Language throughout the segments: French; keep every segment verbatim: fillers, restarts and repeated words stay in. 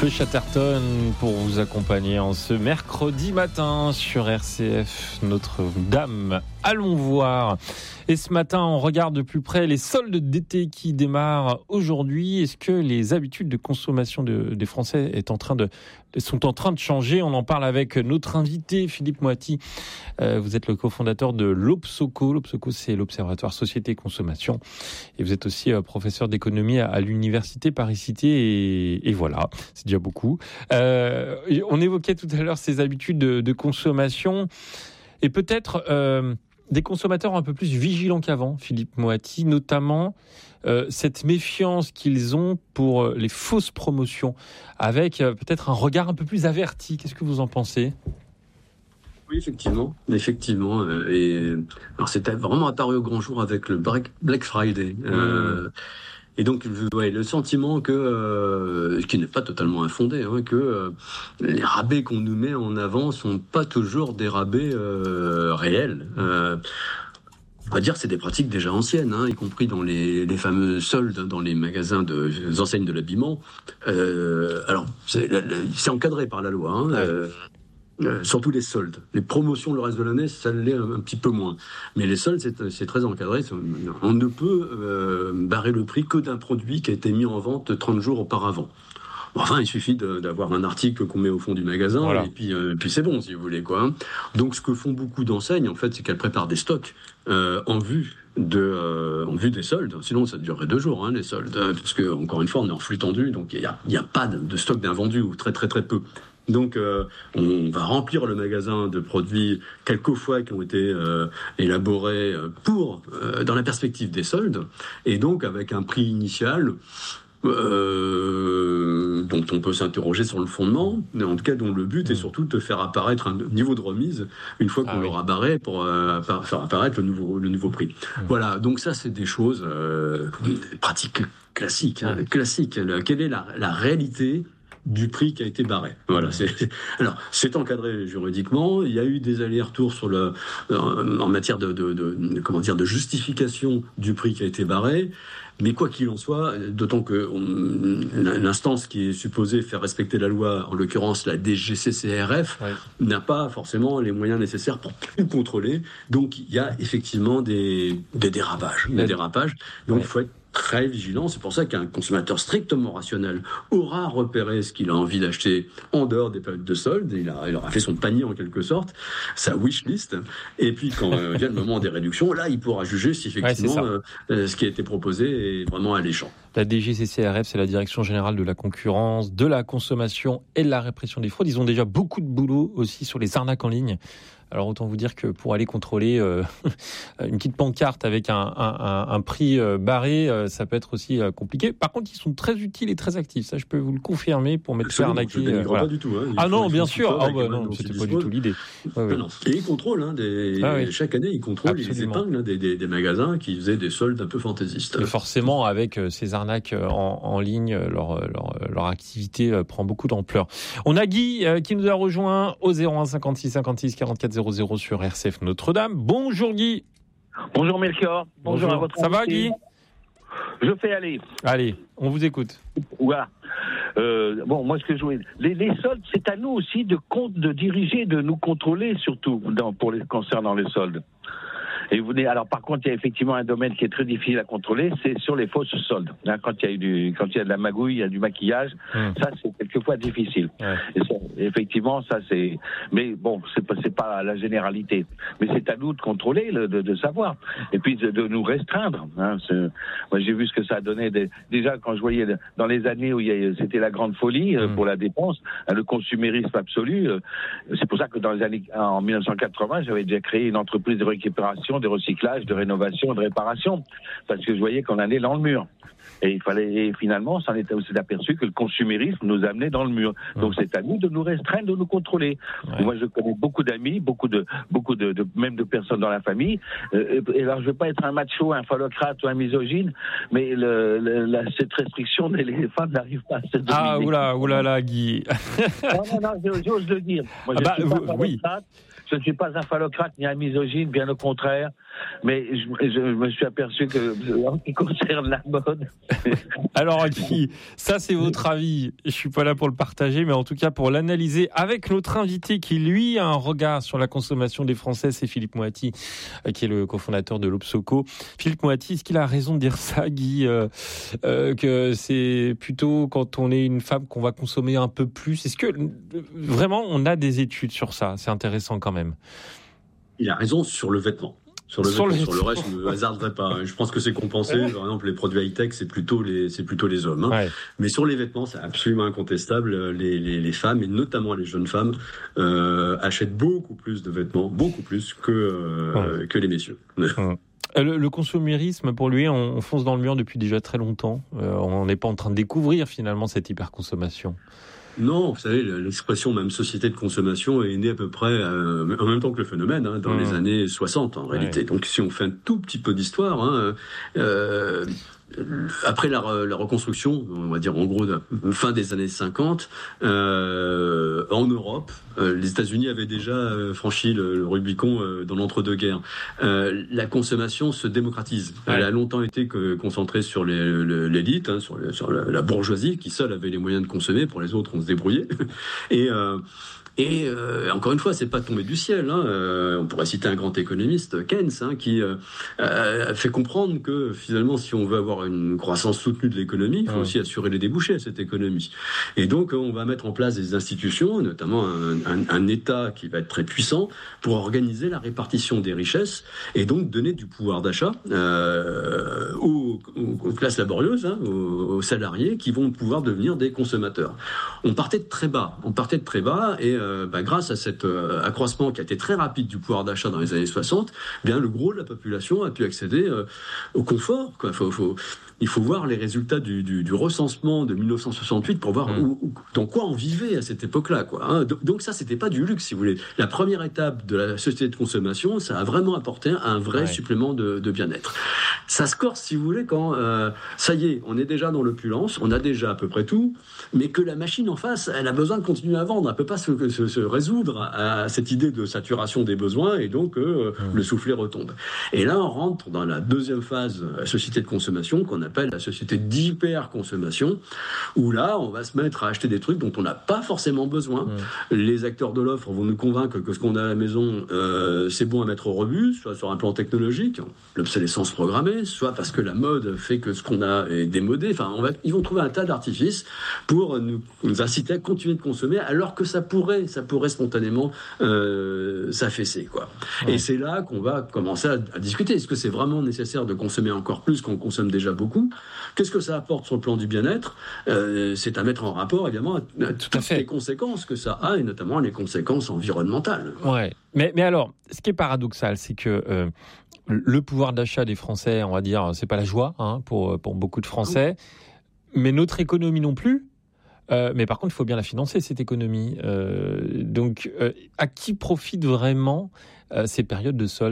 Feu Chatterton pour vous accompagner en ce mercredi matin sur R C F Notre-Dame. Allons voir. Et ce matin, on regarde de plus près les soldes d'été qui démarrent aujourd'hui. Est-ce que les habitudes de consommation de, des Français est en train de, sont en train de changer? On en parle avec notre invité, Philippe Moati. Euh, vous êtes le cofondateur de l'Obsoco. L'Obsoco, c'est l'Observatoire Société et Consommation. Et vous êtes aussi euh, professeur d'économie à, à l'Université Paris-Cité. Et, et voilà, c'est déjà beaucoup. Euh, on évoquait tout à l'heure ces habitudes de, de consommation. Et peut-être... Euh, des consommateurs un peu plus vigilants qu'avant, Philippe Moati, notamment euh, cette méfiance qu'ils ont pour les fausses promotions, avec euh, peut-être un regard un peu plus averti. Qu'est-ce que vous en pensez ? Oui, effectivement, effectivement. Euh, et alors c'était vraiment apparu au grand jour avec le Black Friday. Euh, mmh. Et donc, ouais, le sentiment que, euh, qui n'est pas totalement infondé, hein, que euh, les rabais qu'on nous met en avant sont pas toujours des rabais euh, réels. Euh, on va dire que c'est des pratiques déjà anciennes, hein, y compris dans les, les fameux soldes dans les magasins de les enseignes de l'habillement. Euh, alors, c'est, c'est encadré par la loi. Hein, euh, Euh, surtout les soldes. Les promotions le reste de l'année, ça l'est un, un petit peu moins. Mais les soldes, c'est, c'est très encadré. On ne peut euh, barrer le prix que d'un produit qui a été mis en vente trente jours auparavant. Enfin, il suffit de, d'avoir un article qu'on met au fond du magasin, voilà. et puis, euh, puis c'est bon, si vous voulez, quoi. Donc, ce que font beaucoup d'enseignes, en fait, c'est qu'elles préparent des stocks euh, en vue de, euh, en vue des soldes. Sinon, ça durerait deux jours, hein, les soldes, parce que encore une fois, on est en flux tendu, donc il y a, il y a pas de, de stock d'invendus ou très très très peu. Donc, euh, on va remplir le magasin de produits, quelquefois, qui ont été euh, élaborés pour, euh, dans la perspective des soldes, et donc avec un prix initial euh, dont on peut s'interroger sur le fondement, mais en tout cas dont le but est surtout de faire apparaître un niveau de remise une fois qu'on ah, l'aura oui. barré pour euh, faire apparaître le nouveau, le nouveau prix. Mmh. Voilà, donc ça, c'est des choses euh, des pratiques classiques. Hein, classiques. Quelle est la, la réalité du prix qui a été barré. Voilà. C'est, alors, c'est encadré juridiquement. Il y a eu des allers-retours sur le, en matière de, de, de, comment dire, de justification du prix qui a été barré. Mais quoi qu'il en soit, d'autant que on, l'instance qui est supposée faire respecter la loi, en l'occurrence la D G C C R F, ouais. n'a pas forcément les moyens nécessaires pour tout contrôler. Donc, il y a effectivement des, des dérapages. Des dérapages. Donc, il ouais. faut être très vigilant. C'est pour ça qu'un consommateur strictement rationnel aura repéré ce qu'il a envie d'acheter en dehors des périodes de solde. Il, a, il aura fait son panier en quelque sorte, sa wish list. Et puis quand euh, vient le moment des réductions, là, il pourra juger si effectivement ouais, euh, ce qui a été proposé est vraiment alléchant. La D G C C R F, c'est la Direction Générale de la Concurrence, de la Consommation et de la Répression des Fraudes. Ils ont déjà beaucoup de boulot aussi sur les arnaques en ligne. Alors autant vous dire que pour aller contrôler euh, une petite pancarte avec un, un, un prix euh, barré, euh, ça peut être aussi euh, compliqué. Par contre, ils sont très utiles et très actifs. Ça, je peux vous le confirmer pour m'être fait arnaquer. Je ne dénigre voilà. pas du tout. Hein. Ah non, bien sûr. Ah bah non, c'était pas du tout l'idée. Ouais, ouais. Non. Et ils contrôlent. Hein, des... ah, oui. Chaque année, ils contrôlent les épingles hein, des, des, des magasins qui faisaient des soldes un peu fantaisistes. Et forcément, avec euh, ces arnaques euh, en, en ligne, leur, leur, leur activité euh, prend beaucoup d'ampleur. On a Guy euh, qui nous a rejoint au zéro un cinquante-six cinquante-six quarante-quatre zéro zéro sur R C F Notre-Dame. Bonjour Guy. Bonjour Melchior. Bonjour, Bonjour à votre Ça va Guy ? Je fais aller. Allez, on vous écoute. Voilà. Euh, bon, moi ce que je voulais, les, les soldes, c'est à nous aussi de compte, de diriger, de nous contrôler surtout dans, pour les concernant les soldes. Et vous venez, alors par contre, il y a effectivement un domaine qui est très difficile à contrôler, c'est sur les fausses soldes. Hein, quand il y a eu du, quand il y a de la magouille, il y a du maquillage, mmh. ça c'est quelquefois difficile. Ouais. Et ça, effectivement, ça c'est, mais bon, c'est pas, c'est pas la généralité. Mais c'est à nous de contrôler, le, de, de savoir, et puis de, de nous restreindre. Hein, moi, j'ai vu ce que ça a donné. Des, déjà, quand je voyais dans les années où il y a, c'était la grande folie euh, mmh. pour la dépense, hein, le consumérisme absolu. Euh, c'est pour ça que dans les années, en dix-neuf cent quatre-vingts, j'avais déjà créé une entreprise de récupération, de recyclage, de rénovation, de réparation, parce que je voyais qu'on allait dans le mur. Et il fallait, et finalement, on s'en était aussi aperçu que le consumérisme nous amenait dans le mur. Donc, c'est à nous de nous restreindre, de nous contrôler. Ouais. Moi, je connais beaucoup d'amis, beaucoup de, beaucoup de, de même de personnes dans la famille. Euh, et alors, je veux pas être un macho, un phallocrate ou un misogyne, mais le, le, la, cette restriction, les femmes n'arrivent pas à se dominer. Ah, oula, oula, là, Guy. non, non, non, j'ose le dire. Moi, ah je bah, suis pas vous, oui. Je ne suis pas un phallocrate ni un misogyne, bien au contraire. mais je, je, je me suis aperçu que en ce qui concerne la mode. Alors, Guy, ça c'est votre avis. Je suis pas là pour le partager, mais en tout cas pour l'analyser avec notre invité qui lui a un regard sur la consommation des Français, c'est Philippe Moati, qui est le cofondateur de l'Obsoco. Philippe Moati, est-ce qu'il a raison de dire ça, Guy, euh, euh, que c'est plutôt quand on est une femme qu'on va consommer un peu plus? Est-ce que vraiment on a des études sur ça? C'est intéressant quand même. Il a raison sur le vêtement. Sur le, sur, vêtement, le... sur le reste, je ne me hasarderai pas. Je pense que c'est compensé. Ouais. Par exemple, les produits high-tech, c'est plutôt les, c'est plutôt les hommes. Hein. Ouais. Mais sur les vêtements, c'est absolument incontestable. Les, les, les femmes, et notamment les jeunes femmes, euh, achètent beaucoup plus de vêtements, beaucoup plus que, euh, ouais. que les messieurs. Ouais. Le, le consumérisme, pour lui, on, on fonce dans le mur depuis déjà très longtemps. Euh, on n'est pas en train de découvrir finalement cette hyperconsommation. Non, vous savez, l'expression même société de consommation est née à peu près euh, en même temps que le phénomène, hein, dans mmh. les années soixante en réalité. Ouais. Donc si on fait un tout petit peu d'histoire, hein, euh, après la, la reconstruction, on va dire en gros de, fin des années cinquante, euh, en Europe, euh, les États-Unis avaient déjà euh, franchi le, le Rubicon euh, dans l'entre-deux-guerres. Euh, la consommation se démocratise. Ouais. Elle a longtemps été que, concentrée sur les, le, l'élite, hein, sur, le, sur la, la bourgeoisie, qui seule avait les moyens de consommer. Pour les autres, on se débrouillait. Et euh, Et euh, encore une fois, c'est pas tombé du ciel. Hein. Euh, on pourrait citer un grand économiste, Keynes, hein, qui euh, euh, fait comprendre que finalement, si on veut avoir une croissance soutenue de l'économie, il faut ouais. aussi assurer les débouchés à cette économie. Et donc, on va mettre en place des institutions, notamment un, un, un État qui va être très puissant pour organiser la répartition des richesses et donc donner du pouvoir d'achat euh, aux, aux classes laborieuses, hein, aux, aux salariés qui vont pouvoir devenir des consommateurs. On partait de très bas. On partait de très bas et Euh, bah, grâce à cet euh, accroissement qui a été très rapide du pouvoir d'achat dans les années soixante, eh bien, le gros de la population a pu accéder euh, au confort. Quoi. Faut, faut, il faut voir les résultats du, du, du recensement de dix-neuf cent soixante-huit pour voir mmh. où, où, dans quoi on vivait à cette époque-là. Quoi, hein. Donc ça, c'était pas du luxe, si vous voulez. La première étape de la société de consommation, ça a vraiment apporté un vrai ouais. supplément de, de bien-être. Ça se corse, si vous voulez, quand euh, ça y est, on est déjà dans l'opulence, on a déjà à peu près tout, mais que la machine en face, elle a besoin de continuer à vendre. Elle peut pas se, se, se résoudre à cette idée de saturation des besoins et donc euh, mmh. le soufflet retombe. Et là, on rentre dans la deuxième phase, la société de consommation, qu'on appelle la société d'hyper-consommation, où là, on va se mettre à acheter des trucs dont on n'a pas forcément besoin. Mmh. Les acteurs de l'offre vont nous convaincre que ce qu'on a à la maison, euh, c'est bon à mettre au rebut, soit sur un plan technologique, l'obsolescence programmée, soit parce que la mode fait que ce qu'on a est démodé. Enfin, on va, ils vont trouver un tas d'artifices pour nous, nous inciter à continuer de consommer, alors que ça pourrait, ça pourrait spontanément euh, s'affaisser, quoi. Ouais. Et c'est là qu'on va commencer à, à discuter. Est-ce que c'est vraiment nécessaire de consommer encore plus qu'on consomme déjà beaucoup? Qu'est-ce que ça apporte sur le plan du bien-être? euh, C'est à mettre en rapport, évidemment, à, à toutes à les conséquences que ça a, et notamment les conséquences environnementales. Ouais. Mais, mais alors, ce qui est paradoxal, c'est que euh, le pouvoir d'achat des Français, on va dire, c'est pas la joie hein, pour, pour beaucoup de Français, mais notre économie non plus. Euh, mais par contre, il faut bien la financer, cette économie. Euh, donc, euh, à qui profitent vraiment euh, ces périodes de soldes ?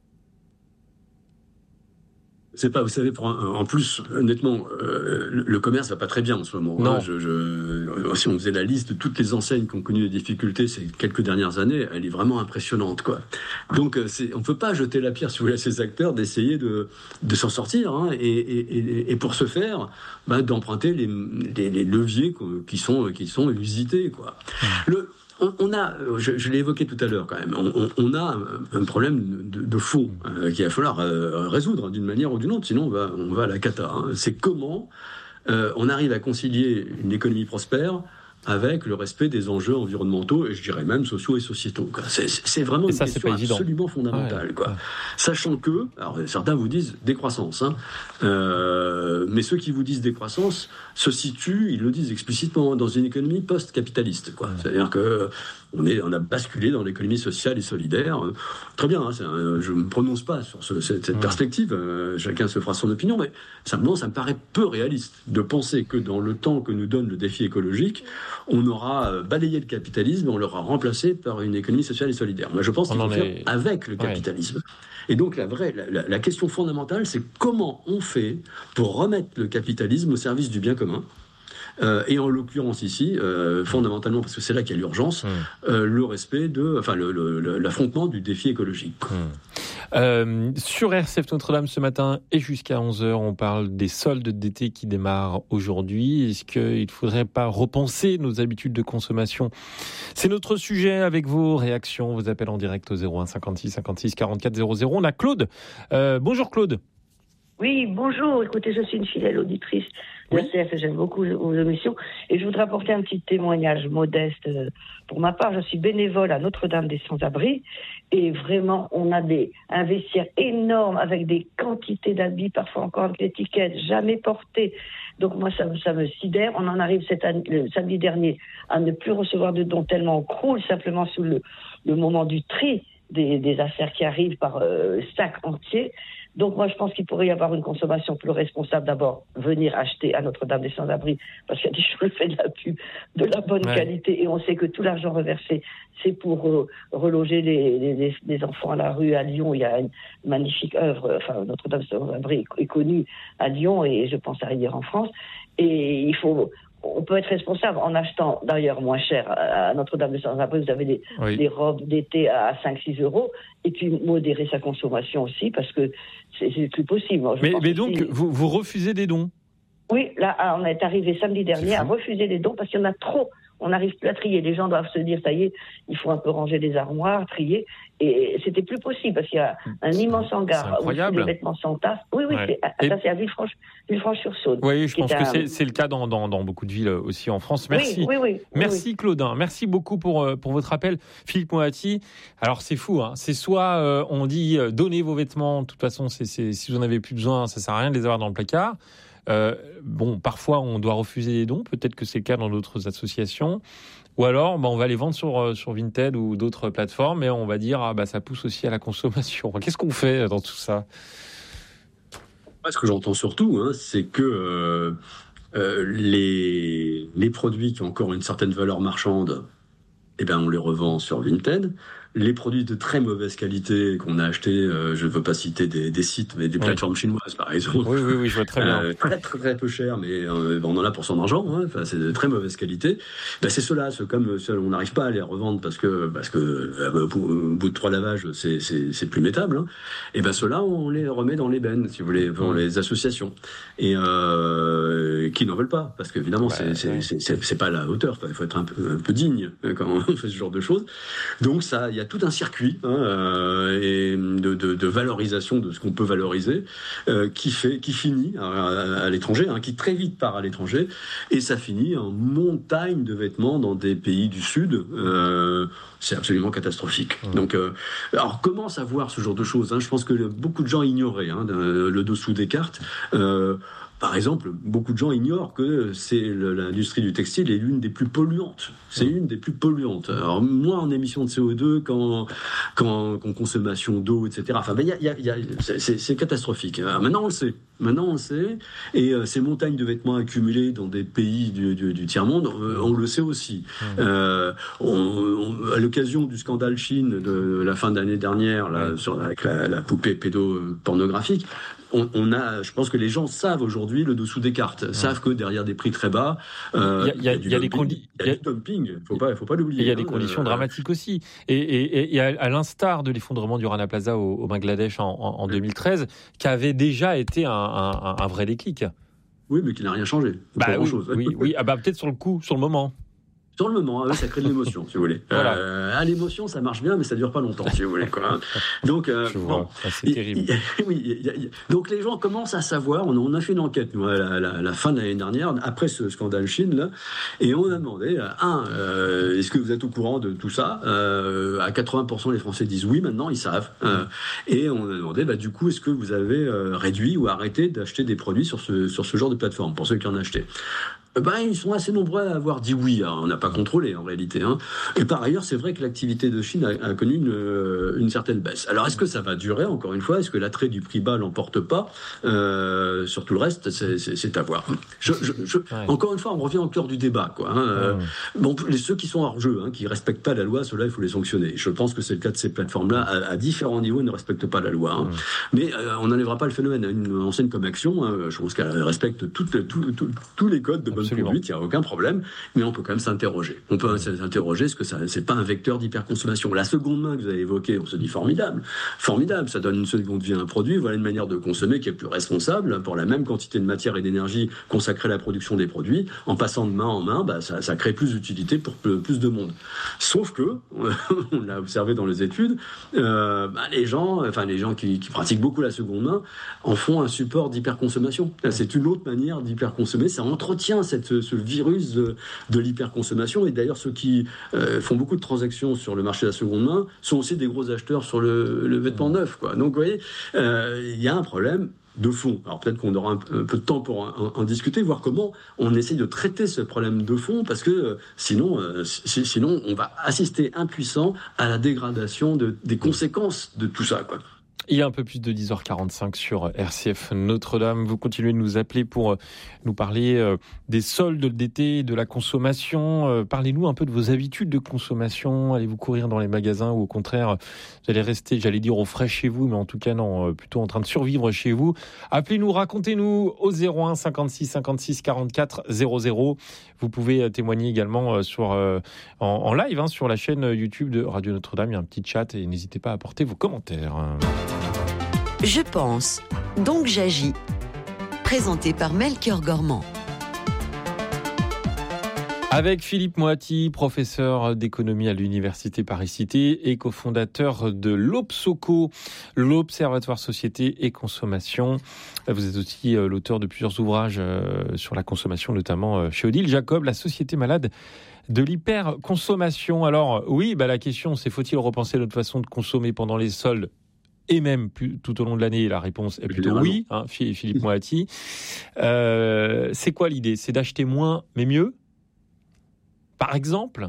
C'est pas, vous savez, pour un, en plus, honnêtement, euh, le, le commerce va pas très bien en ce moment. Non. Hein. Je, je, si on faisait la liste de toutes les enseignes qui ont connu des difficultés ces quelques dernières années, elle est vraiment impressionnante, quoi. Donc, c'est, on peut pas jeter la pierre, si vous voulez, à ces acteurs d'essayer de, de s'en sortir, hein, et, et, et pour ce faire, bah, d'emprunter les, les, les leviers qui sont, qui sont usités, quoi. Le, On, on a, je, je l'ai évoqué tout à l'heure quand même, on, on a un, un problème de, de fond euh, qu'il va falloir euh, résoudre d'une manière ou d'une autre, sinon on va, on va à la cata. Hein. C'est comment euh, on arrive à concilier une économie prospère avec le respect des enjeux environnementaux et je dirais même sociaux et sociétaux. Quoi. C'est, c'est vraiment et une ça, question absolument fondamentale. Ouais, quoi. Ouais. Sachant que, alors certains vous disent décroissance, hein, euh, mais ceux qui vous disent décroissance se situent, ils le disent explicitement, dans une économie post-capitaliste. Quoi. Ouais. C'est-à-dire que on, est, on a basculé dans l'économie sociale et solidaire. Très bien, hein, c'est un, je ne me prononce pas sur ce, cette, cette ouais. perspective, euh, chacun se fera son opinion, mais simplement ça me paraît peu réaliste de penser que dans le temps que nous donne le défi écologique, on aura balayé le capitalisme et on l'aura remplacé par une économie sociale et solidaire. Moi, je pense qu'il faut faire est... avec le capitalisme. Ouais. Et donc, la, vraie, la, la, la question fondamentale, c'est comment on fait pour remettre le capitalisme au service du bien commun. Euh, et en l'occurrence ici, euh, fondamentalement, parce que c'est là qu'il y a l'urgence, mmh. euh, le respect de, enfin, le, le, l'affrontement du défi écologique. Mmh. Euh, sur R C F Notre-Dame ce matin et jusqu'à onze heures, on parle des soldes d'été qui démarrent aujourd'hui. Est-ce qu'il ne faudrait pas repenser nos habitudes de consommation ? C'est notre sujet avec vos réactions, vos appels en direct au zéro un cinquante-six cinquante-six quarante-quatre zéro zéro. On a Claude. Euh, bonjour Claude. Oui, bonjour. Écoutez, je suis une fidèle auditrice de R C F et j'aime beaucoup vos émissions. Et je voudrais apporter un petit témoignage modeste. Pour ma part, je suis bénévole à Notre-Dame des Sans-Abris. Et vraiment, on a des, un vestiaire énorme avec des quantités d'habits, parfois encore avec l'étiquette, jamais portées. Donc moi, ça, ça me sidère. On en arrive cette année, le samedi dernier à ne plus recevoir de dons tellement on croule simplement sous le, le moment du tri des, des affaires qui arrivent par euh, sac entier. Donc moi, je pense qu'il pourrait y avoir une consommation plus responsable. D'abord, venir acheter à Notre-Dame des Sans-Abris, parce qu'il y a des choses fait de la pub, de la bonne ouais. qualité, et on sait que tout l'argent reversé, c'est pour euh, reloger les, les, les enfants à la rue à Lyon. Il y a une magnifique œuvre, enfin Notre-Dame des Sans-Abris est, est connue à Lyon, et je pense à Rivière en France. Et il faut... On peut être responsable en achetant d'ailleurs moins cher à Notre-Dame des Sans-Abris. Vous avez des, oui. des robes d'été à cinq six euros, et puis modérer sa consommation aussi, parce que c'est, c'est plus possible. Moi, je mais pense mais donc, aussi... vous, vous refusez des dons ? Oui, là, on est arrivé samedi dernier à refuser des dons parce qu'il y en a trop. On n'arrive plus à trier. Les gens doivent se dire, ça y est, il faut un peu ranger les armoires, trier. Et c'était plus possible parce qu'il y a un c'est, immense hangar où les vêtements s'entassent. Oui, oui, ouais. c'est, ça, c'est à Villefranche, Villefranche-sur-Saône. Oui, je pense que un... c'est, c'est le cas dans, dans, dans beaucoup de villes aussi en France. Merci. Oui, oui, oui, Merci oui. Claudin. Merci beaucoup pour, pour votre appel. Philippe Moati. Alors c'est fou, hein. C'est soit euh, on dit euh, donnez vos vêtements, de toute façon, c'est, c'est, si vous n'en avez plus besoin, ça ne sert à rien de les avoir dans le placard. Euh, bon, parfois on doit refuser les dons, peut-être que c'est le cas dans d'autres associations. Ou alors, bah, on va les vendre sur, sur Vinted ou d'autres plateformes et on va dire ah, bah, ça pousse aussi à la consommation. Qu'est-ce qu'on fait dans tout ça ? Ce que j'entends surtout, hein, c'est que euh, euh, les, les produits qui ont encore une certaine valeur marchande, eh ben, on les revend sur Vinted. Les produits de très mauvaise qualité qu'on a achetés, euh, je ne veux pas citer des, des sites, mais des plateformes oui. chinoises, par exemple. Oui, oui, oui, je vois très bien. Euh, très, très, très peu cher, mais euh, on en a pour son argent. Hein. Enfin, c'est de très mauvaise qualité. Ben, c'est ceux-là, ceux comme ceux, on n'arrive pas à les revendre parce que, parce que euh, au bout de trois lavages, c'est, c'est, c'est plus mettable. Hein. Et ben ceux-là, on les remet dans les bennes, si vous voulez, dans mmh. les associations, et euh, qui n'en veulent pas, parce qu'évidemment, ouais, c'est, ouais. c'est, c'est, c'est pas à la hauteur. Il faut être un peu, un peu digne quand on fait ce genre de choses. Donc ça, il y a tout un circuit hein, euh, et de, de, de valorisation de ce qu'on peut valoriser euh, qui fait, qui finit à, à, à l'étranger, hein, qui très vite part à l'étranger, et ça finit en montagne de vêtements dans des pays du Sud. Euh, c'est absolument catastrophique. Mmh. Donc, euh, alors comment savoir ce genre de choses hein. Je pense que beaucoup de gens ignoraient hein, le dessous des cartes. Euh, Par exemple, beaucoup de gens ignorent que c'est le, l'industrie du textile est l'une des plus polluantes. C'est une des plus polluantes. Alors, moins en émissions de C O deux qu'en, qu'en, qu'en consommation d'eau, et cetera. Enfin, ben, y a, y a, y a, c'est, c'est, c'est catastrophique. Alors, maintenant, on le sait. Maintenant, on le sait. Et euh, ces montagnes de vêtements accumulés dans des pays du, du, du tiers-monde, euh, on le sait aussi. Mmh. Euh, on, on, à l'occasion du scandale Chine de la fin d'année dernière, là, mmh. sur, avec la, la poupée pédopornographique, On, on a, je pense que les gens savent aujourd'hui le dessous des cartes, ouais. savent que derrière des prix très bas, euh, il y a, y a, y a, y a, condi- y a du dumping. Il faut pas, faut pas l'oublier. Il y a hein, des conditions euh, dramatiques aussi. Et, et, et à, à l'instar de l'effondrement du Rana Plaza au, au Bangladesh en, en, en deux mille treize, qui avait déjà été un, un, un vrai déclic. Oui, mais qui n'a rien changé. Bah, pas oui, grand-chose. Oui, oui. Ah bah, peut-être sur le coup, sur le moment. Sur le moment, hein, ça crée de l'émotion, si vous voulez. Voilà. Euh, à l'émotion, ça marche bien, mais ça dure pas longtemps, si vous voulez. Quoi. Donc, euh, bon, ah, c'est terrible. Y, y, oui, y, y, donc les gens commencent à savoir. On a, on a fait une enquête, nous, à la, la, la fin de l'année dernière, après ce scandale Chine, là, et on a demandé, un, euh, est-ce que vous êtes au courant de tout ça euh, À quatre-vingts pour cent, les Français disent oui. Maintenant, ils savent. Euh, et on a demandé, bah, du coup, est-ce que vous avez euh, réduit ou arrêté d'acheter des produits sur ce sur ce genre de plateforme pour ceux qui en achetaient Ben, ils sont assez nombreux à avoir dit oui. Alors, on n'a pas contrôlé en réalité. Hein. Et par ailleurs, c'est vrai que l'activité de Chine a, a connu une, une certaine baisse. Alors, est-ce que ça va durer encore une fois ? Est-ce que l'attrait du prix bas l'emporte pas euh, sur tout le reste ? C'est, c'est, c'est à voir. Je, je, je, ouais. Encore une fois, on revient au cœur du débat. Quoi, hein. ouais. Bon, les, ceux qui sont hors jeu, hein, qui respectent pas la loi, ceux-là, il faut les sanctionner. Je pense que c'est le cas de ces plateformes-là. À, à différents niveaux, ils ne respectent pas la loi. Hein. Ouais. Mais euh, on n'enlèvera pas le phénomène. Une enseigne comme Action, hein, je pense qu'elle respecte toutes, tout, tout, tous les codes de bonne bonne conduite, il n'y a aucun problème, mais on peut quand même s'interroger. On peut s'interroger, est-ce que ça, c'est pas un vecteur d'hyperconsommation? La seconde main que vous avez évoquée, on se dit formidable, formidable, ça donne une seconde vie à un produit, voilà une manière de consommer qui est plus responsable, pour la même quantité de matière et d'énergie consacrée à la production des produits, en passant de main en main, bah, ça, ça crée plus d'utilité pour plus de monde. Sauf que, on l'a observé dans les études, euh, bah, les gens, enfin les gens qui, qui pratiquent beaucoup la seconde main, en font un support d'hyperconsommation. C'est une autre manière d'hyperconsommer, ça entretient cette, ce virus de, de l'hyperconsommation, et d'ailleurs ceux qui euh, font beaucoup de transactions sur le marché de la seconde main sont aussi des gros acheteurs sur le, le vêtement neuf, quoi. Donc vous voyez, euh, il y a un problème de fond. Alors peut-être qu'on aura un peu de temps pour en, en discuter, voir comment on essaye de traiter ce problème de fond, parce que euh, sinon, euh, si, sinon on va assister impuissant à la dégradation de, des conséquences de tout ça, quoi. Il est un peu plus de dix heures quarante-cinq sur R C F Notre-Dame. Vous continuez de nous appeler pour nous parler des soldes d'été, de la consommation. Parlez-nous un peu de vos habitudes de consommation. Allez-vous courir dans les magasins ou au contraire, vous allez rester, j'allais dire, au frais chez vous, mais en tout cas non, plutôt en train de survivre chez vous. Appelez-nous, racontez-nous au zéro un cinquante-six cinquante-six quarante-quatre zéro zéro. Vous pouvez témoigner également sur, en, en live hein, sur la chaîne YouTube de Radio Notre-Dame. Il y a un petit chat et n'hésitez pas à apporter vos commentaires. Je pense, donc j'agis. Présenté par Melchior Gormand. Avec Philippe Moati, professeur d'économie à l'Université Paris-Cité et cofondateur de l'Obsoco, l'Observatoire Société et Consommation. Vous êtes aussi l'auteur de plusieurs ouvrages sur la consommation, notamment chez Odile Jacob, la société malade de l'hyperconsommation. Alors oui, bah la question c'est faut-il repenser notre façon de consommer pendant les soldes et même plus, tout au long de l'année? La réponse est plutôt oui, hein, Philippe Moati. Euh, c'est quoi l'idée? C'est d'acheter moins mais mieux, par exemple?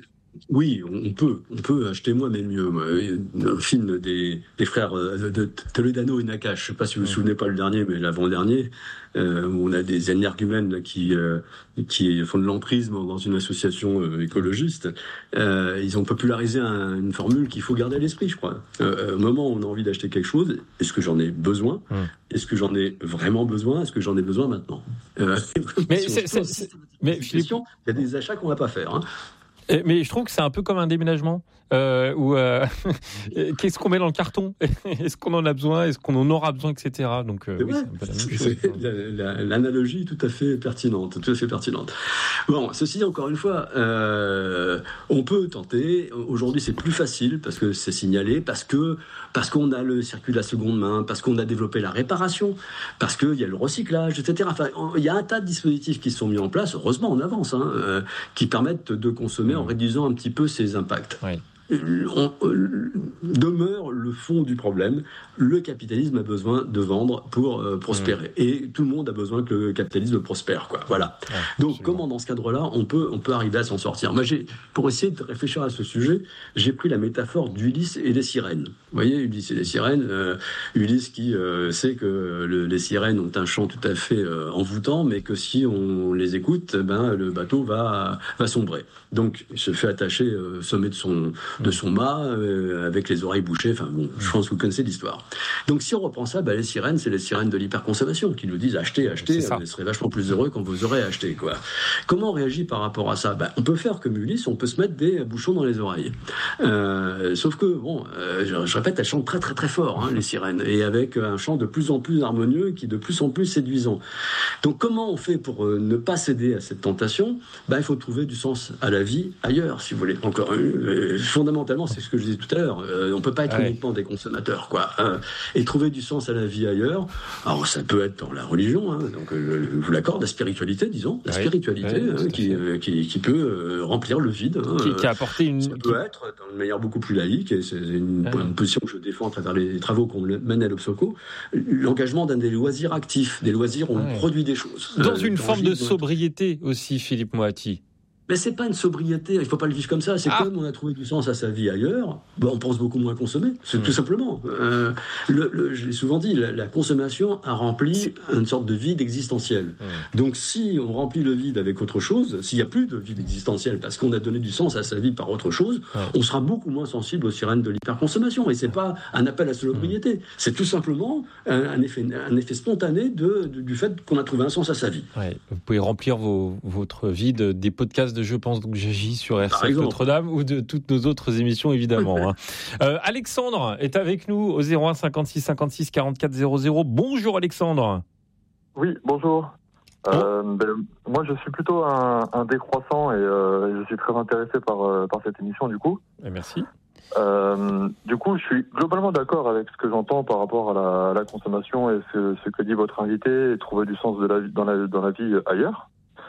Oui, on peut, on peut acheter moins mais mieux. Un film des, des frères de Toledano et Nakache, je ne sais pas si vous vous souvenez pas le dernier, mais l'avant-dernier, euh, où on a des énergumènes qui, euh, qui font de l'emprise dans une association euh, écologiste. Euh, ils ont popularisé un, une formule qu'il faut garder à l'esprit, je crois. Euh, au moment où on a envie d'acheter quelque chose, est-ce que j'en ai besoin? mmh. Est-ce que j'en ai vraiment besoin? Est-ce que j'en ai besoin maintenant? euh, Mais, si c'est, c'est, c'est, mais Philippe, il y a des achats qu'on ne va pas faire, hein. Mais je trouve que c'est un peu comme un déménagement. Euh, où, euh, qu'est-ce qu'on met dans le carton? Est-ce qu'on en a besoin? Est-ce qu'on en aura besoin, et cetera. Donc, euh, oui, c'est un peu la même chose. La, la, l'analogie est tout à fait pertinente, tout à fait pertinente. Bon, ceci dit, encore une fois, euh, on peut tenter. Aujourd'hui, c'est plus facile parce que c'est signalé, parce que parce qu'on a le circuit de la seconde main, parce qu'on a développé la réparation, parce qu'il y a le recyclage, et cetera. Enfin, il y a un tas de dispositifs qui se sont mis en place. Heureusement, on avance, hein, euh, qui permettent de consommer mmh. en réduisant un petit peu ses impacts. Oui. On, euh, demeure le fond du problème. Le capitalisme a besoin de vendre pour euh, prospérer. Mmh. Et tout le monde a besoin que le capitalisme prospère, quoi. Voilà. Ouais, donc, absolument. Comment, dans ce cadre-là, on peut, on peut arriver à s'en sortir? Moi, j'ai, pour essayer de réfléchir à ce sujet, j'ai pris la métaphore d'Ulysse et des sirènes. Vous voyez, Ulysse et les sirènes. Euh, Ulysse qui euh, sait que le, les sirènes ont un chant tout à fait euh, envoûtant, mais que si on les écoute, ben, le bateau va, va sombrer. Donc, il se fait attacher au sommet de son de son mât, euh, avec les oreilles bouchées. Enfin bon, je pense que vous connaissez l'histoire. Donc si on reprend ça, bah, les sirènes, c'est les sirènes de l'hyperconsommation qui nous disent achetez, achetez, vous serez vachement plus heureux quand vous aurez acheté, quoi. Comment on réagit par rapport à ça? Bah, on peut faire comme Ulysse, on peut se mettre des bouchons dans les oreilles. Euh, sauf que, bon, euh, je, je répète, elles chantent très très très fort, hein, les sirènes, et avec un chant de plus en plus harmonieux, qui est de plus en plus séduisant. Donc comment on fait pour euh, ne pas céder à cette tentation? Bah, il faut trouver du sens à la vie ailleurs, si vous voulez. Encore euh, fondamentalement, c'est ce que je disais tout à l'heure. Euh, on peut pas être ouais. uniquement des consommateurs, quoi. Euh, et trouver du sens à la vie ailleurs. Alors, ça peut être dans la religion, hein, donc euh, je vous l'accorde, la spiritualité, disons, la ouais. spiritualité ouais, hein, qui, euh, qui, qui peut euh, remplir le vide. Hein, qui, qui a apporté une. Ça peut être dans une manière beaucoup plus laïque, et c'est une, ouais. une position que je défends à travers les travaux qu'on mène à l'Obsoco. L'engagement d'un des loisirs actifs, des loisirs où ouais. on produit des choses. Dans euh, une forme de sobriété aussi, Philippe Moati. Mais c'est pas une sobriété, il faut pas le vivre comme ça. C'est ah. comme on a trouvé du sens à sa vie ailleurs, ben on pense beaucoup moins consommer, c'est mmh. tout simplement. Euh, le, le, je l'ai souvent dit, la, la consommation a rempli une sorte de vide existentiel. Mmh. Donc si on remplit le vide avec autre chose, s'il n'y a plus de vide existentiel parce qu'on a donné du sens à sa vie par autre chose, mmh. on sera beaucoup moins sensible aux sirènes de l'hyperconsommation. Et c'est pas un appel à la sobriété, mmh. c'est tout simplement un, un, effet, un effet spontané de, de, du fait qu'on a trouvé un sens à sa vie. Ouais. Vous pouvez remplir vos, votre vide des podcasts de Je pense donc j'agis sur R C F Notre-Dame ou de toutes nos autres émissions évidemment. hein. euh, Alexandre est avec nous au zéro un cinquante-six cinquante-six quarante-quatre zéro zéro. Bonjour Alexandre. Oui, bonjour. Euh, ben, moi je suis plutôt un, un décroissant et euh, je suis très intéressé par, euh, par cette émission du coup. Et merci. Euh, du coup, je suis globalement d'accord avec ce que j'entends par rapport à la, à la consommation et ce, ce que dit votre invité et trouver du sens de la, dans, la, dans la vie ailleurs.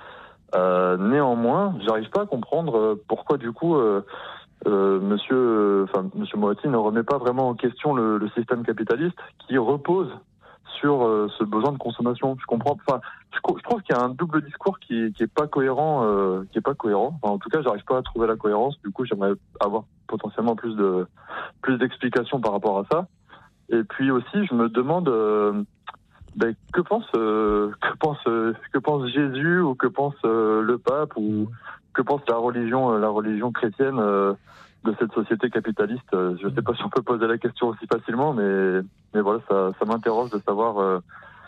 Euh, néanmoins, j'arrive pas à comprendre pourquoi du coup euh, euh, Monsieur, enfin euh, Monsieur Moatti ne remet pas vraiment en question le, le système capitaliste qui repose sur euh, ce besoin de consommation. Je comprends. Enfin, je, je trouve qu'il y a un double discours qui, qui est pas cohérent, euh, qui est pas cohérent. Enfin, en tout cas, j'arrive pas à trouver la cohérence. Du coup, j'aimerais avoir potentiellement plus de plus d'explications par rapport à ça. Et puis aussi, je me demande. Euh, Ben, que pense euh, que pense euh, que pense Jésus ou que pense euh, le pape ou que pense la religion euh, la religion chrétienne euh, de cette société capitaliste. euh, Je ne sais pas si on peut poser la question aussi facilement, mais mais voilà, ça ça m'interroge de savoir euh,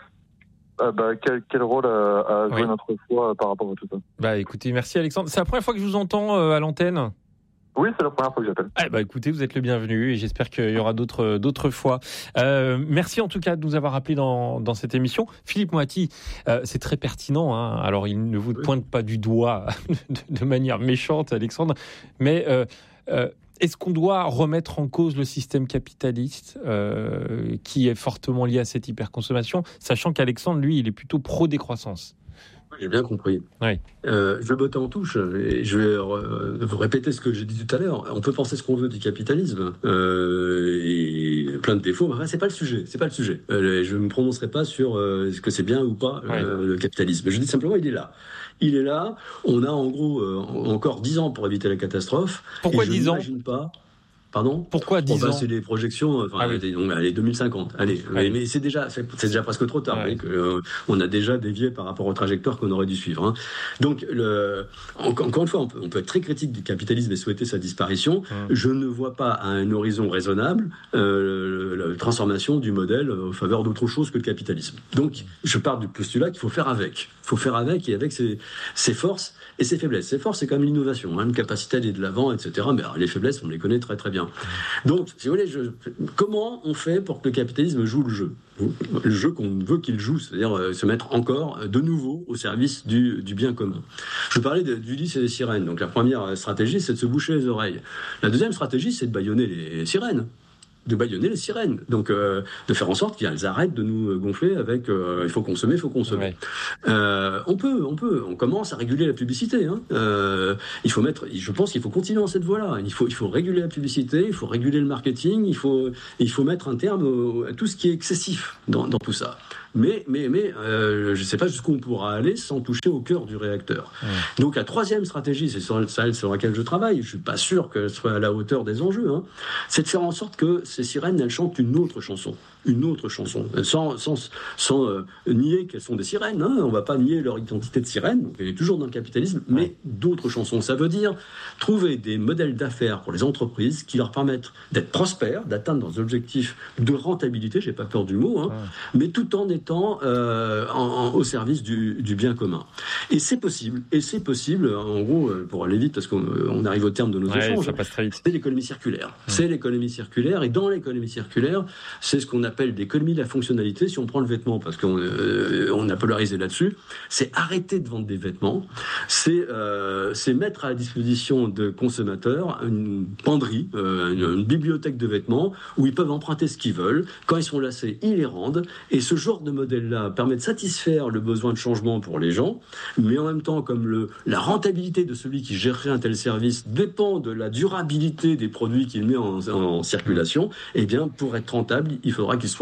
ah bah, quel quel rôle a, a joué oui. notre foi par rapport à tout ça. Bah écoutez, merci Alexandre. C'est la première fois que je vous entends euh, à l'antenne. Oui, c'est la première fois que j'appelle. Eh ben, écoutez, vous êtes le bienvenu et j'espère qu'il y aura d'autres, d'autres fois. Euh, merci en tout cas de nous avoir appelés dans, dans cette émission. Philippe Moatti, euh, c'est très pertinent. Hein. Alors, il ne vous oui. pointe pas du doigt de, de manière méchante, Alexandre, mais euh, euh, est-ce qu'on doit remettre en cause le système capitaliste euh, qui est fortement lié à cette hyperconsommation, sachant qu'Alexandre, lui, il est plutôt pro-décroissance? J'ai bien compris. Oui. Euh, je vais botter en touche et je vais euh, vous répéter ce que j'ai dit tout à l'heure. On peut penser ce qu'on veut du capitalisme euh, et plein de défauts. Enfin, c'est pas le sujet. C'est pas le sujet. Euh, je ne me prononcerai pas sur euh, ce que c'est bien ou pas euh, oui. le capitalisme. Je dis simplement, il est là. Il est là. On a en gros euh, encore dix ans pour éviter la catastrophe. Pourquoi et dix ans ? Je n'imagine pas. Pardon ? Pourquoi dix oh, bah, ans ? C'est des projections, enfin, ah oui. donc, allez, deux mille cinquante, allez, ah oui. mais c'est déjà, c'est, c'est déjà presque trop tard, ah oui. que, euh, on a déjà dévié par rapport aux trajectoires qu'on aurait dû suivre. Hein. Donc, le, encore, encore une fois, on peut, on peut être très critique du capitalisme et souhaiter sa disparition. Ah. Je ne vois pas à un horizon raisonnable euh, la transformation du modèle en faveur d'autre chose que le capitalisme. Donc, je pars du postulat qu'il faut faire avec. Il faut faire avec et avec ses, ses forces et ses faiblesses. Ses forces, c'est quand même l'innovation, hein, une capacité à aller de l'avant, et cetera. Mais alors, les faiblesses, on les connaît très très bien. Donc, si vous voulez, je, comment on fait pour que le capitalisme joue le jeu ? Le jeu qu'on veut qu'il joue, c'est-à-dire euh, se mettre encore de nouveau au service du, du bien commun. Je parlais de, d'Ulysse et des sirènes. Donc, la première stratégie, c'est de se boucher les oreilles. La deuxième stratégie, c'est de bâillonner les sirènes. de bâillonner les sirènes, donc euh, de faire en sorte qu'elles arrêtent de nous gonfler avec euh, il faut consommer, il faut consommer. Ouais. Euh, on peut, on peut, on commence à réguler la publicité. Hein. Euh, il faut mettre, je pense qu'il faut continuer dans cette voie-là. Il faut, il faut réguler la publicité, il faut réguler le marketing, il faut, il faut mettre un terme au, à tout ce qui est excessif dans, dans tout ça. Mais, mais, mais euh, je ne sais pas jusqu'où on pourra aller sans toucher au cœur du réacteur. Ouais. Donc la troisième stratégie, c'est celle sur laquelle je travaille, je ne suis pas sûr qu'elle soit à la hauteur des enjeux, hein, c'est de faire en sorte que ces sirènes, elles chantent une autre chanson. Une autre chanson, sans, sans, sans euh, nier qu'elles sont des sirènes. Hein, on ne va pas nier leur identité de sirène, donc elle est toujours dans le capitalisme, mais ouais. d'autres chansons. Ça veut dire trouver des modèles d'affaires pour les entreprises qui leur permettent d'être prospères, d'atteindre leurs objectifs de rentabilité, j'ai pas peur du mot, hein, ouais. mais tout en étant euh, en, en, au service du, du bien commun. Et c'est possible, et c'est possible, en gros, pour aller vite, parce qu'on on arrive au terme de nos ouais, échanges, ça passe très vite. C'est l'économie circulaire. Ouais. C'est l'économie circulaire, et dans l'économie circulaire, c'est ce qu'on appelle l'économie de la fonctionnalité. Si on prend le vêtement, parce qu'on euh, on a polarisé là-dessus, c'est arrêter de vendre des vêtements, c'est, euh, c'est mettre à la disposition de consommateurs une penderie, euh, une, une bibliothèque de vêtements où ils peuvent emprunter ce qu'ils veulent. Quand ils sont lassés, ils les rendent. Et ce genre de modèle-là permet de satisfaire le besoin de changement pour les gens, mais en même temps, comme le, la rentabilité de celui qui gérerait un tel service dépend de la durabilité des produits qu'il met en, en circulation, eh bien, pour être rentable, il faudra qu'il soit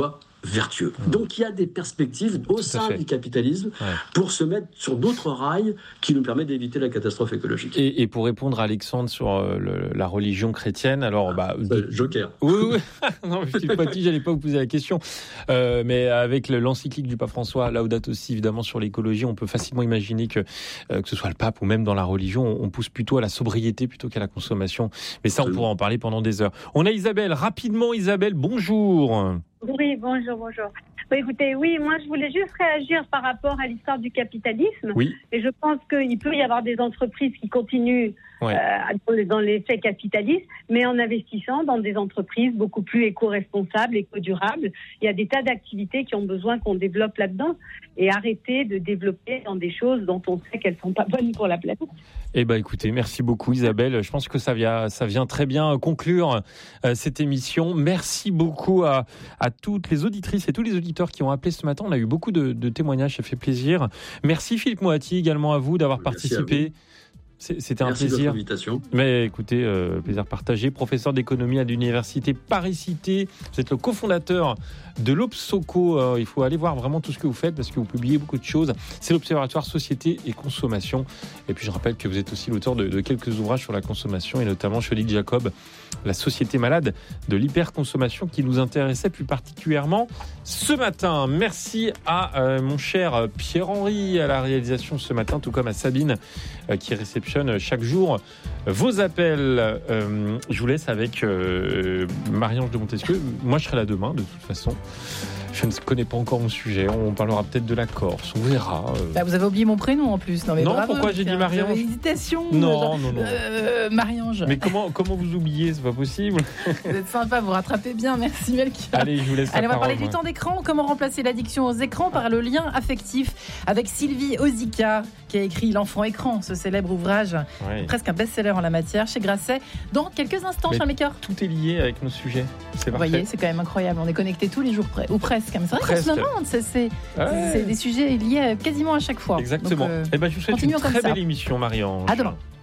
vertueux. Donc il y a des perspectives au sein du capitalisme ouais. pour se mettre sur d'autres rails qui nous permettent d'éviter la catastrophe écologique. Et, et pour répondre à Alexandre sur euh, le, la religion chrétienne, alors... bah, euh, Joker. Oui, oui. Non, je suis pas dit, j'allais pas vous poser la question. Euh, mais avec l'encyclique du pape François, Laudato Si, évidemment, sur l'écologie, on peut facilement imaginer que, euh, que ce soit le pape ou même dans la religion, on, on pousse plutôt à la sobriété plutôt qu'à la consommation. Mais ça, on pourra en parler pendant des heures. On a Isabelle. Rapidement, Isabelle, bonjour. Oui, bonjour, bonjour. Bah, écoutez, oui, moi je voulais juste réagir par rapport à l'histoire du capitalisme. Oui. Et je pense qu'il peut y avoir des entreprises qui continuent ouais. euh, dans l'effet capitaliste, mais en investissant dans des entreprises beaucoup plus éco-responsables, éco-durables. Il y a des tas d'activités qui ont besoin qu'on développe là-dedans et arrêter de développer dans des choses dont on sait qu'elles sont pas bonnes pour la planète. Eh ben, écoutez, merci beaucoup Isabelle. Je pense que ça vient, ça vient très bien conclure euh, cette émission. Merci beaucoup à, à toutes les auditrices et tous les auditeurs qui ont appelé ce matin. On a eu beaucoup de, de témoignages, ça fait plaisir. Merci Philippe Moati également à vous d'avoir merci participé. C'était un Merci plaisir. Invitation. Mais écoutez, euh, plaisir partagé. Professeur d'économie à l'université Paris-Cité. Vous êtes le cofondateur de l'Obsoco. Euh, il faut aller voir vraiment tout ce que vous faites parce que vous publiez beaucoup de choses. C'est l'Observatoire Société et Consommation. Et puis je rappelle que vous êtes aussi l'auteur de, de quelques ouvrages sur la consommation et notamment chez Odile Jacob, la société malade de l'hyperconsommation qui nous intéressait plus particulièrement ce matin. Merci à euh, mon cher Pierre-Henri à la réalisation ce matin, tout comme à Sabine euh, qui réceptionne chaque jour vos appels. Euh, je vous laisse avec euh, Marie-Ange de Montesquieu. Moi, je serai là demain, de toute façon. Je ne connais pas encore mon sujet. On parlera peut-être de la Corse. On verra. Bah, vous avez oublié mon prénom en plus. Non, mais non bravo, pourquoi j'ai dit Marie-Ange ? J'avais hésitation. Non, non, non. Euh, Marie-Ange. Mais comment, comment vous oubliez ? C'est pas possible. Vous êtes sympa, vous rattrapez bien. Merci Melchior. Allez, je vous laisse. Allez, on va parole, parler moi. du temps d'écran. Comment remplacer l'addiction aux écrans par le lien affectif avec Sylvie Ozika, qui a écrit L'enfant écran, ce célèbre ouvrage, ouais. presque un best-seller en la matière chez Grasset. Dans quelques instants, cher Melchior. Tout est lié avec nos sujets. C'est vous parfait. voyez, c'est quand même incroyable. On est connectés tous les jours, ou presque. Mais c'est vrai qu'on se demande. C'est, c'est, ouais. c'est des sujets liés quasiment à chaque fois. Exactement. Donc, euh, eh ben, je vous souhaite une très belle émission, Marie-Ange. À demain.